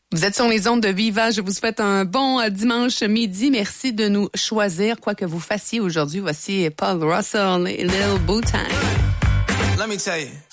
Vous êtes sur les ondes de Viva. Je vous souhaite un bon dimanche midi. Merci de nous choisir, quoi que vous fassiez aujourd'hui. Voici Paul Russell et Lil Booty. Let me tell you.